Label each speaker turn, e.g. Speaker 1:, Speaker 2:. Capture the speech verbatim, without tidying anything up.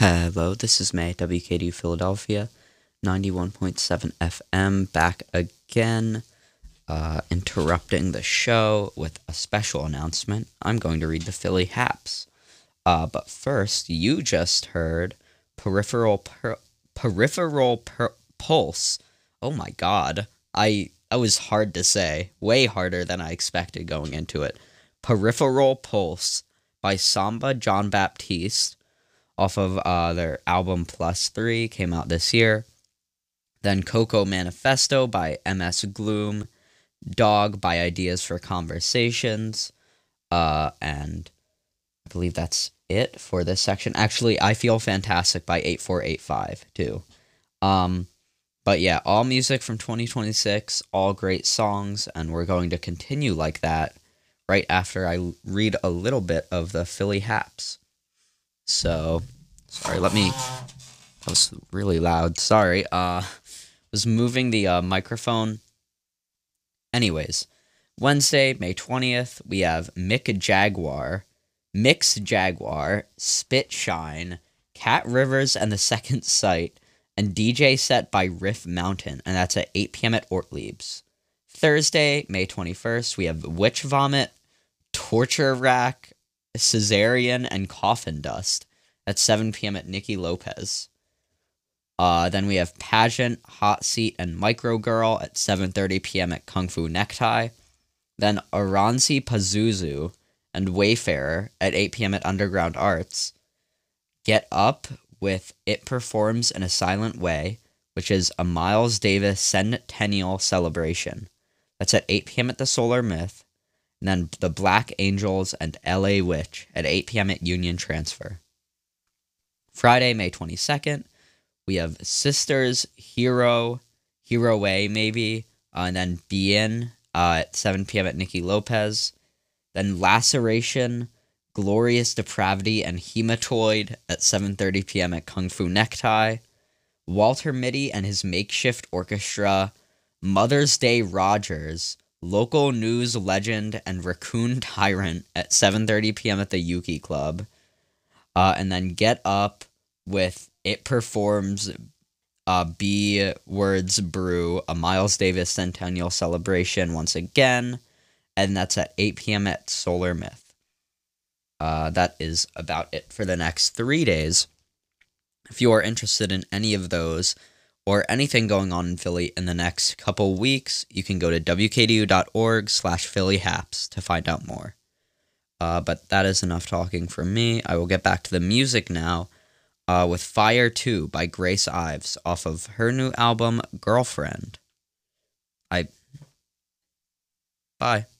Speaker 1: Hello, this is May, W K D U Philadelphia, ninety-one point seven F M, back again, uh, interrupting the show with a special announcement. I'm going to read the Philly Haps. Uh, but first, you just heard Peripheral per- Peripheral per- Pulse. Oh my god, I that was hard to say, way harder than I expected going into it. Peripheral Pulse by Samba John Baptiste, off of uh, their album Plus three, came out this year. Then Coco Manifesto by M S Gloom, Dog by Ideas for Conversations, uh, and I believe that's it for this section. Actually, I Feel Fantastic by eight four eight five, too. Um, but yeah, all music from twenty twenty-six, all great songs, and we're going to continue like that right after I read a little bit of the Philly Haps. So, sorry, let me, that was really loud, sorry, uh, was moving the uh, microphone. Anyways, Wednesday, May twentieth, we have Mick Jaguar, Mix Jaguar, Spit Shine, Cat Rivers and the Second Sight, and D J set by Riff Mountain, and that's at eight p.m. at Ortlieb's. Thursday, May twenty-first, we have Witch Vomit, Torture Rack, Caesarean, and Coffin Dust at seven p.m. at Nikki Lopez. Uh, then we have Pageant, Hot Seat, and Micro Girl at seven thirty p.m. at Kung Fu Necktie. Then Aranzi Pazuzu and Wayfarer at eight p.m. at Underground Arts. Get Up with It Performs in a Silent Way, which is a Miles Davis Centennial Celebration. That's at eight p.m. at the Solar Myth. And then The Black Angels and L A Witch at eight p.m. at Union Transfer. Friday, May twenty-second, we have Sisters, Hero, Hero Way maybe, uh, and then Bien uh, at seven p.m. at Nikki Lopez. Then Laceration, Glorious Depravity, and Hematoid at seven thirty p.m. at Kung Fu Necktie. Walter Mitty and his Makeshift Orchestra, Mother's Day Rogers, Local News Legend, and Raccoon Tyrant at seven thirty p.m. at the Yuki Club. Uh, and then Get Up with It Performs uh, B Words Brew, a Miles Davis Centennial Celebration once again. And that's at eight p.m. at Solar Myth. Uh, that is about it for the next three days. If you are interested in any of those or anything going on in Philly in the next couple weeks, you can go to w k d u dot org slash Philly Haps to find out more. Uh, but that is enough talking from me. I will get back to the music now uh, with Fire two by Grace Ives off of her new album, Girlfriend. I... Bye.